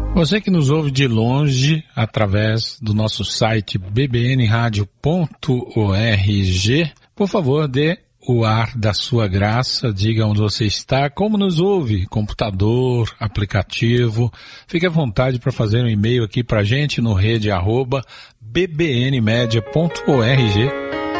Você que nos ouve de longe através do nosso site bbnradio.org, por favor, dê o ar da sua graça, diga onde você está, como nos ouve, computador, aplicativo. Fique à vontade para fazer um e-mail aqui para a gente no rede @bbnmedia.org.